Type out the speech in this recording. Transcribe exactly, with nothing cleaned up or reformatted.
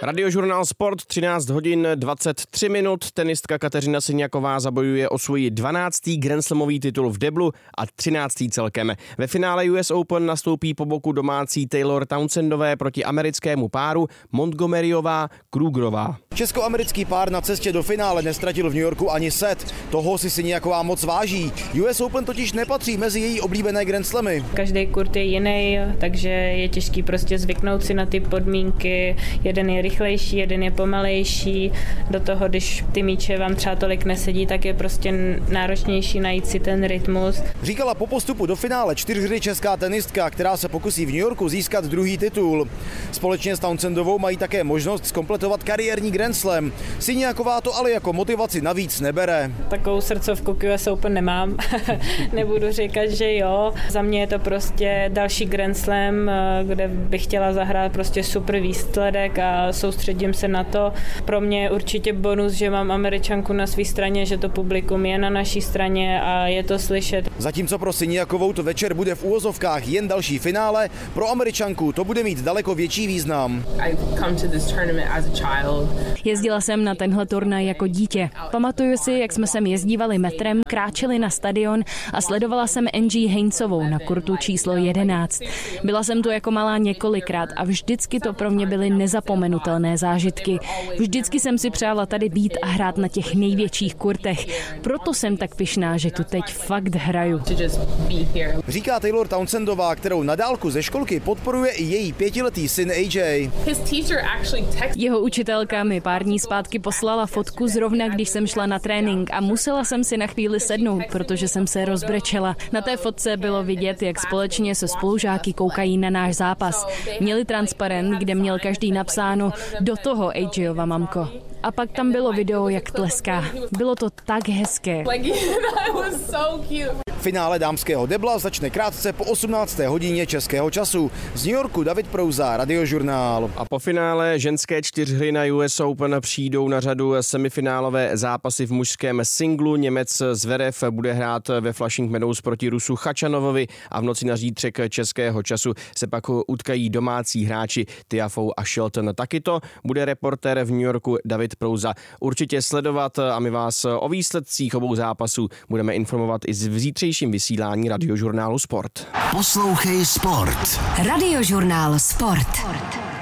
Radiožurnál Sport, třináct hodin dvacet tři minut. Tenistka Kateřina Siniaková zabojuje o svůj dvanáctý grandslamový titul v deblu a třináctý celkem. Ve finále U S Open nastoupí po boku domácí Taylor Townsendové proti americkému páru Montgomeryová Krugerová. Česko-americký pár na cestě do finále nestratil v New Yorku ani set. Toho si Siniaková moc váží. U S Open totiž nepatří mezi její oblíbené grandslamy. Každý kurt je jiný, takže je těžký prostě zvyknout si na ty podmínky. Jeden je rychlejší, jeden je pomalejší. Do toho, když ty míče vám třeba tolik nesedí, tak je prostě náročnější najít si ten rytmus. Říkala po postupu do finále čtyřhry česká tenistka, která se pokusí v New Yorku získat druhý titul. Společně s Townsendovou mají také možnost zkompletovat kariérní Grand Slam. Siniaková to ale jako motivaci navíc nebere. Takovou srdcovku k U S Open nemám. Nebudu říkat, že jo. Za mě je to prostě další Grand Slam, kde bych chtěla zahrát prostě super výsledek a soustředím se na to. Pro mě je určitě bonus, že mám Američanku na své straně, že to publikum je na naší straně a je to slyšet. Zatímco pro Siniakovou to večer bude v úvozovkách jen další finále, pro Američanku to bude mít daleko větší význam. Jezdila jsem na tenhle turnaj jako dítě. Pamatuju si, jak jsme sem jezdívali metrem, kráčeli na stadion a sledovala jsem Angie Hainesovou na kurtu číslo jedenáct. Byla jsem tu jako malá několikrát a vždycky to pro mě byly nezapomenutelné zážitky. Vždycky jsem si přála tady být a hrát na těch největších kurtech. Proto jsem tak pyšná, že tu teď fakt hraju. Říká Taylor Townsendová, kterou na dálku ze školky podporuje i její pětiletý syn A J. Jeho učitelka mi pár dní zpátky poslala fotku zrovna, když jsem šla na trénink a musela jsem si na chvíli sednout, protože jsem se rozbrečela. Na té fotce bylo vidět, jak společně se spolužáky koukají na náš zápas. Měli transparent, kde měl každý napsáno do toho AJova mamko. A pak tam bylo video, jak tleská. Bylo to tak hezké. Finále dámského debla začne krátce po osmnácté hodině českého času. Z New Yorku David Prouza, Radiožurnál. A po finále ženské čtyřhry na U S Open přijdou na řadu semifinálové zápasy v mužském singlu. Němec Zverev bude hrát ve Flushing Meadows proti Rusu Chačanovovi a v noci na zítřek českého času se pak utkají domácí hráči Tiafoe a Shelton. Taky to bude reportér v New Yorku David Prouza určitě sledovat a my vás o výsledcích obou zápasů budeme informovat i v zítřejším vysílání Radiožurnálu Sport. Poslouchej Sport. Radiožurnál Sport.